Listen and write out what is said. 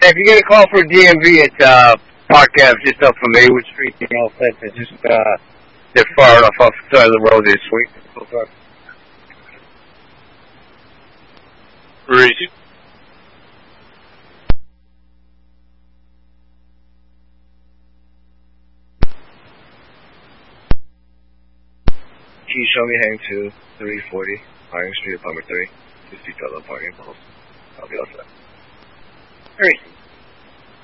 If you get a call for DMV, it's Park Ave, just up from Maywood Street. You know, it's just they're far enough off the side of the road. They're sweet. Reese. Can you show me heading to 340 Harding Street, apartment 3, 60 parking balls? I'll be all set. Reese.